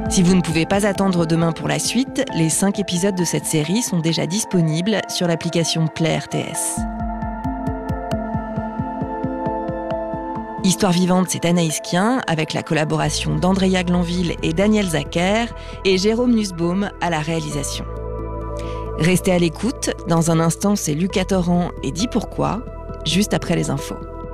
Si vous ne pouvez pas attendre demain pour la suite, les 5 épisodes de cette série sont déjà disponibles sur l'application Play RTS. Histoire vivante, c'est Anaïs Kien, avec la collaboration d'Andrea Glanville et Daniel Zacher, et Jérôme Nussbaum à la réalisation. Restez à l'écoute, dans un instant c'est Lucas Torrent et Dis pourquoi, juste après les infos.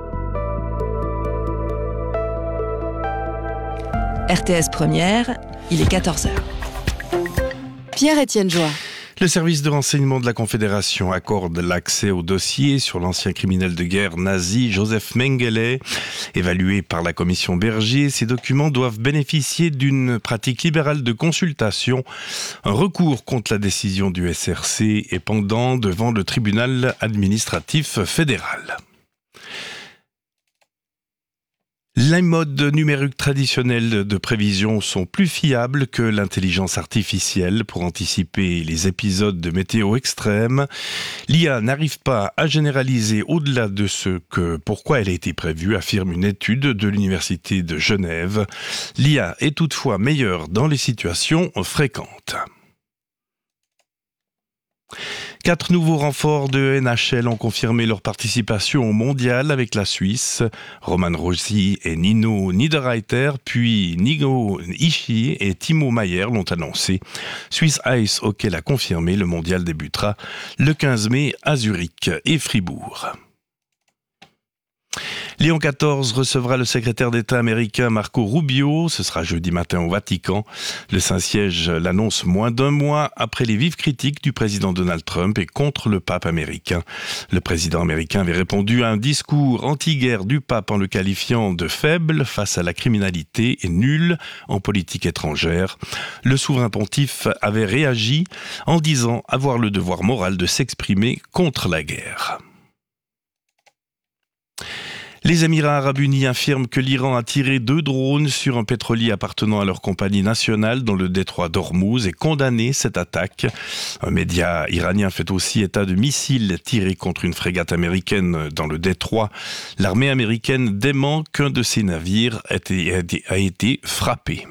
RTS Première, il est 14h. Pierre-Étienne Joie. Le service de renseignement de la Confédération accorde l'accès au dossier sur l'ancien criminel de guerre nazi Joseph Mengele. Évalué par la commission Berger, ces documents doivent bénéficier d'une pratique libérale de consultation. Un recours contre la décision du SRC est pendant devant le tribunal administratif fédéral. Les modes numériques traditionnels de prévision sont plus fiables que l'intelligence artificielle pour anticiper les épisodes de météo extrême. L'IA n'arrive pas à généraliser au-delà de pourquoi elle a été prévue, affirme une étude de l'Université de Genève. L'IA est toutefois meilleure dans les situations fréquentes. 4 nouveaux renforts de NHL ont confirmé leur participation au mondial avec la Suisse. Roman Rossi et Nino Niederreiter, puis Nigo Ishii et Timo Maier l'ont annoncé. Swiss Ice Hockey l'a confirmé, le mondial débutera le 15 mai à Zurich et Fribourg. Léon XIV recevra le secrétaire d'État américain Marco Rubio. Ce sera jeudi matin au Vatican. Le Saint-Siège l'annonce moins d'un mois après les vives critiques du président Donald Trump et contre le pape américain. Le président américain avait répondu à un discours anti-guerre du pape en le qualifiant de faible face à la criminalité et nul en politique étrangère. Le souverain pontife avait réagi en disant avoir le devoir moral de s'exprimer contre la guerre. Les Émirats arabes unis affirment que l'Iran a tiré 2 drones sur un pétrolier appartenant à leur compagnie nationale dans le détroit d'Ormuz et condamné cette attaque. Un média iranien fait aussi état de missiles tirés contre une frégate américaine dans le détroit. L'armée américaine dément qu'un de ses navires a été frappé.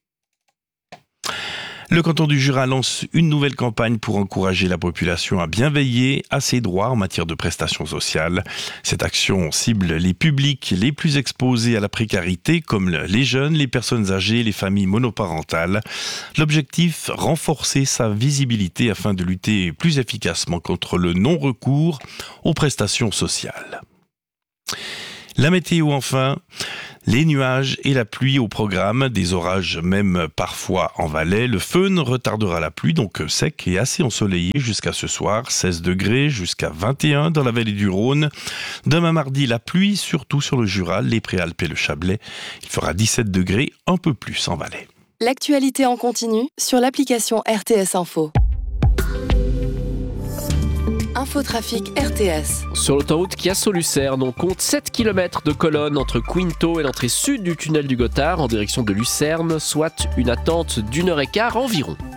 Le canton du Jura lance une nouvelle campagne pour encourager la population à bien veiller à ses droits en matière de prestations sociales. Cette action cible les publics les plus exposés à la précarité, comme les jeunes, les personnes âgées, les familles monoparentales. L'objectif, renforcer sa visibilité afin de lutter plus efficacement contre le non-recours aux prestations sociales. La météo enfin, les nuages et la pluie au programme, des orages même parfois en Valais. Le Föhn retardera la pluie, donc sec et assez ensoleillé jusqu'à ce soir, 16 degrés jusqu'à 21 dans la vallée du Rhône. Demain mardi, la pluie, surtout sur le Jura, les Préalpes et le Chablais. Il fera 17 degrés, un peu plus en Valais. L'actualité en continu sur l'application RTS Info. Infotrafic RTS. Sur l'autoroute Chiasso-Lucerne, on compte 7 km de colonne entre Quinto et l'entrée sud du tunnel du Gothard en direction de Lucerne, soit une attente d'1h15 environ.